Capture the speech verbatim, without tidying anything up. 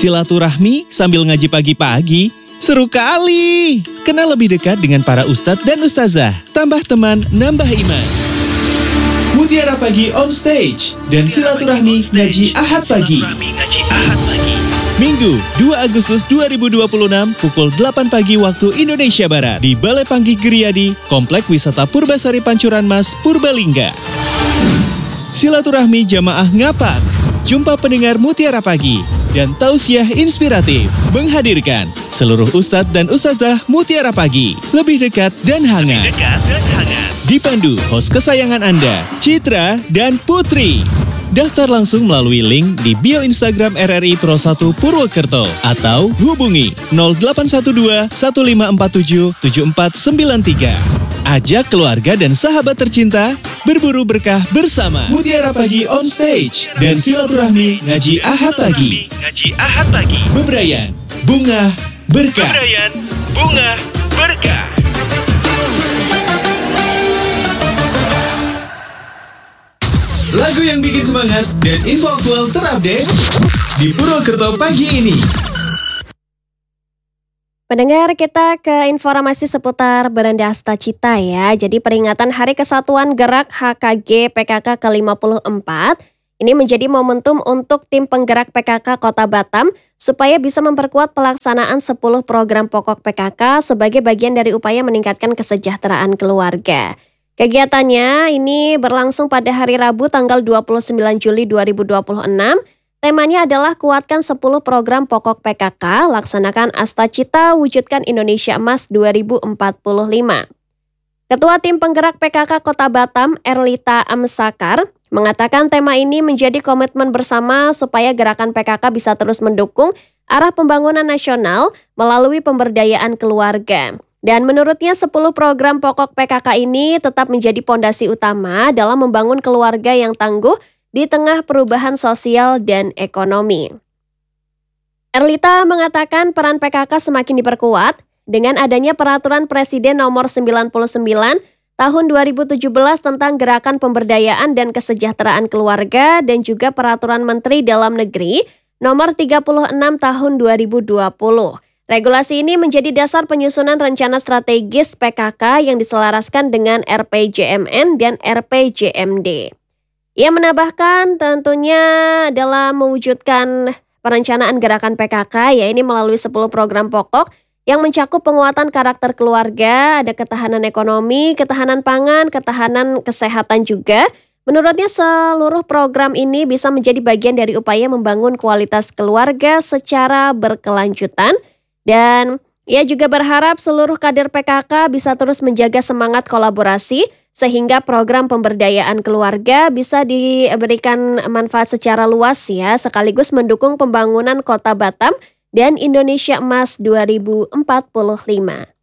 Silaturahmi sambil ngaji pagi-pagi, seru kali. Kenal lebih dekat dengan para ustadz dan ustazah. Tambah teman, nambah iman. Mutiara Pagi on stage dan silaturahmi ngaji Ahad pagi. Minggu, dua Agustus dua ribu dua puluh enam, pukul delapan pagi waktu Indonesia Barat di Balai Panggih Geriyadi, Komplek Wisata Purbasari Pancuran Mas, Purbalingga. Silaturahmi jamaah ngapak, jumpa pendengar Mutiara Pagi, dan tausiah inspiratif menghadirkan seluruh ustadz dan ustazah Mutiara Pagi, lebih dekat dan hangat. Lebih dekat dan hangat. Dipandu host kesayangan Anda, Citra dan Putri. Daftar langsung melalui link di bio Instagram R R I Pro satu Purwokerto atau hubungi nol delapan satu dua satu lima empat tujuh tujuh empat sembilan tiga. Ajak keluarga dan sahabat tercinta berburu berkah bersama Mutiara Pagi on stage dan silaturahmi ngaji Ahad pagi. Ngaji Ahad pagi. Bebrayan, bunga, berkah. Bebrayan, bunga, berkah. Lagu yang bikin semangat dan info aktual terupdate di Purwokerto pagi ini. Pendengar, kita ke informasi seputar Beranda Astacita ya. Jadi peringatan Hari Kesatuan Gerak H K G P K K ke lima puluh empat ini menjadi momentum untuk tim penggerak P K K Kota Batam supaya bisa memperkuat pelaksanaan sepuluh program pokok P K K sebagai bagian dari upaya meningkatkan kesejahteraan keluarga. Kegiatannya ini berlangsung pada hari Rabu tanggal dua puluh sembilan Juli dua ribu dua puluh enam. Temanya adalah kuatkan sepuluh program pokok P K K, laksanakan Astacita, wujudkan Indonesia Emas dua ribu empat puluh lima. Ketua Tim Penggerak P K K Kota Batam, Erlita Amsakar, mengatakan tema ini menjadi komitmen bersama supaya gerakan P K K bisa terus mendukung arah pembangunan nasional melalui pemberdayaan keluarga. Dan menurutnya sepuluh program pokok P K K ini tetap menjadi pondasi utama dalam membangun keluarga yang tangguh di tengah perubahan sosial dan ekonomi. Erlita mengatakan peran P K K semakin diperkuat dengan adanya Peraturan Presiden Nomor sembilan puluh sembilan Tahun dua ribu tujuh belas tentang Gerakan Pemberdayaan dan Kesejahteraan Keluarga dan juga Peraturan Menteri Dalam Negeri Nomor tiga puluh enam Tahun dua ribu dua puluh. Regulasi ini menjadi dasar penyusunan rencana strategis P K K yang diselaraskan dengan R P J M N dan R P J M D. Ia menambahkan tentunya dalam mewujudkan perencanaan gerakan P K K, yaitu melalui sepuluh program pokok yang mencakup penguatan karakter keluarga, ada ketahanan ekonomi, ketahanan pangan, ketahanan kesehatan juga. Menurutnya seluruh program ini bisa menjadi bagian dari upaya membangun kualitas keluarga secara berkelanjutan. Dan ia juga berharap seluruh kader P K K bisa terus menjaga semangat kolaborasi sehingga program pemberdayaan keluarga bisa diberikan manfaat secara luas ya, sekaligus mendukung pembangunan Kota Batam dan Indonesia Emas dua ribu empat puluh lima.